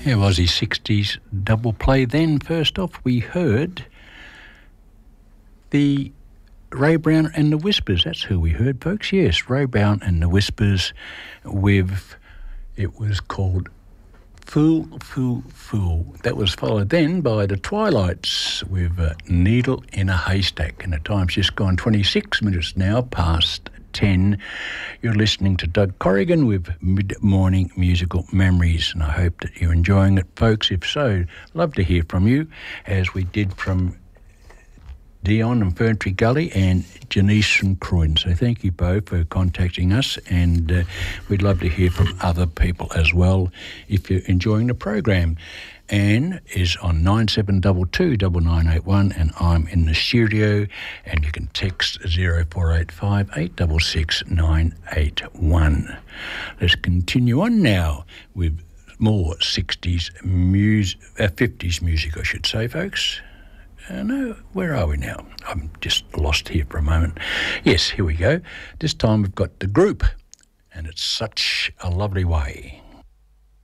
It was his 60s double play then. First off, we heard the Ray Brown and the Whispers. That's who we heard, folks. Yes, Ray Brown and the Whispers with, it was called Fool, Fool, Fool. That was followed then by the Twilights with Needle in a Haystack. And the time's just gone 26 minutes now past 10. You're listening to Doug Corrigan with Mid-Morning Musical Memories, and I hope that you're enjoying it, folks. If so, love to hear from you, as we did from Dion and Ferntree Gully and Janice from Croydon. So thank you both for contacting us, and we'd love to hear from other people as well if you're enjoying the program. Anne is on 97229981, and I'm in the studio, and you can text 0485 866 981. Let's continue on now with more 60s music, 50s music, I should say, folks. No, where are we now? I'm just lost here for a moment. Yes, here we go. This time we've got The Group, and It's Such a Lovely Way.